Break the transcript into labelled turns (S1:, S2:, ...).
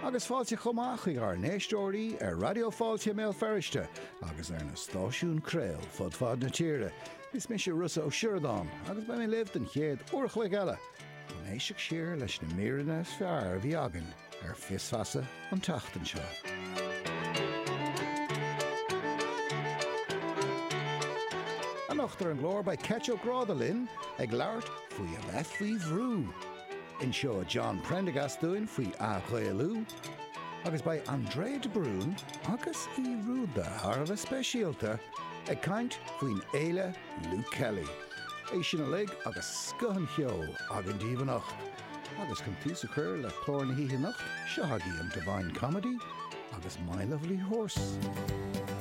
S1: Agus fáilte chomach ar néistóirí ar Radio Fáilte Mail Ferriste agus ar na stáisiún Crail fod na tíre. Is mis Russa ó Siúrdáin agus ba mé lived an chéad uorchla eile. An éisiach siar leis na míranna fear bhí agan ar fiosfasa an tachtan seo. An nachtar an glór by Ketcho Gradalin ag leart faoi a leithrí bhrú. In seo John Prendergast doing faoi a Ghaelú agus by André de Brún agus I rúda Arbh speisialta ag caint faoin éile Luke Kelly. É sin a lig agus scohan cheo agan díomh nacht. Agus come tús a chur le chlór na híthe nacht, seogadí an Divine Comedy agus My Lovely Horse.